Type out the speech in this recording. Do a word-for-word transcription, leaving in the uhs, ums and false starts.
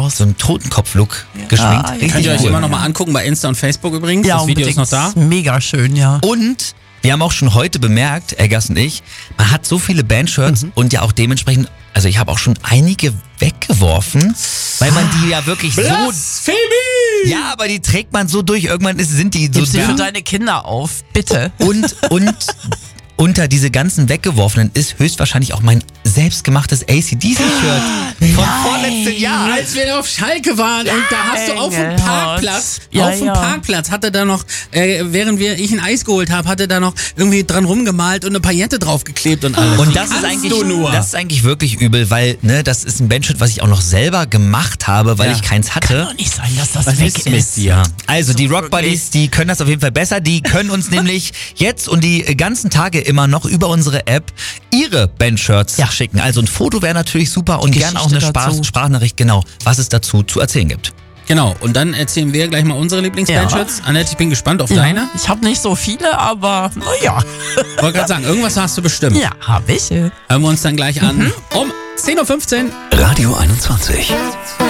So ein Totenkopf-Look geschminkt. Ja, Richtig könnt ihr euch cool. immer noch mal angucken bei Insta und Facebook übrigens. Ja, das Video ist noch unbedingt. da. Mega schön, ja. Und wir haben auch schon heute bemerkt, Eggers und ich, man hat so viele Bandshirts Mhm. und ja auch dementsprechend, also ich habe auch schon einige weggeworfen, weil man die ja wirklich so... Blasphemie! Ja, aber die trägt man so durch, irgendwann ist, sind die so Gib sie für dünn. deine Kinder auf, bitte. Und, und unter diese ganzen weggeworfenen ist höchstwahrscheinlich auch mein selbstgemachtes A C D C-Shirt von vorletztem Jahr. Als wir auf Schalke waren und da hast du auf dem Engelhart. Parkplatz, Ja, auf dem ja. Parkplatz hatte da noch, äh, während wir ich ein Eis geholt habe, hatte da noch irgendwie dran rumgemalt und eine Paillette draufgeklebt und alles. Und Wie das ist kannst eigentlich, du nur? das ist eigentlich wirklich übel, weil ne, das ist ein Bandshirt, was ich auch noch selber gemacht habe, weil Ja. ich keins hatte. Kann doch nicht sein, dass das Was weg ist mit ist. dir? Also die Rock wirklich. Buddies, die können das auf jeden Fall besser. Die können uns nämlich jetzt und die ganzen Tage immer noch über unsere App ihre Bandshirts Ja. schicken. Also ein Foto wäre natürlich super und gerne auch eine Geschichte Sprach dazu. Sprachnachricht, genau, was es dazu zu erzählen gibt. Genau, und dann erzählen wir gleich mal unsere Lieblingsbandshirts. Annette, ich bin gespannt auf deine. Ich habe nicht so viele, aber naja. Wollte gerade sagen, irgendwas hast du bestimmt. Ja, habe ich. Hören wir uns dann gleich an um zehn Uhr fünfzehn. Radio einundzwanzig.